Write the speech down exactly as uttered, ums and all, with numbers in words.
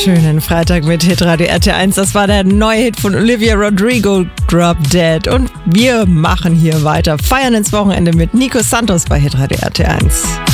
Schönen Freitag mit Hitradio R T eins. Das war der neue Hit von Olivia Rodrigo, Drop Dead. Und wir machen hier weiter. Feiern ins Wochenende mit Nico Santos bei Hitradio R T eins.